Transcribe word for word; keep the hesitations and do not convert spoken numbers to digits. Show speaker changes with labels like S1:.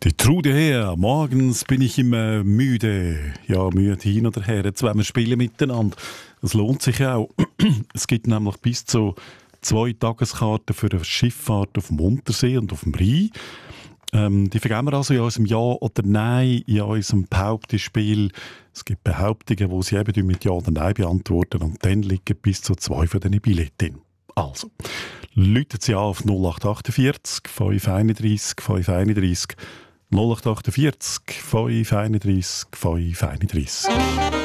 S1: Die Trude her, morgens bin ich immer müde. Ja, müde hin oder her, jetzt wollen wir spielen miteinander. Es lohnt sich auch. Es gibt nämlich bis zu zwei Tageskarten für eine Schifffahrt auf dem Untersee und auf dem Rhein. Ähm, die vergeben wir also in unserem Ja oder Nein, in unserem Behauptungsspiel. Es gibt Behauptungen, die sie eben mit Ja oder Nein beantworten und dann liegen bis zu zwei von diesen Billetten. Also, läutet Sie an auf null acht achtundvierzig, fünf einunddreißig, fünf einunddreißig, null acht achtundvierzig, fünf einunddreißig, fünf einunddreißig.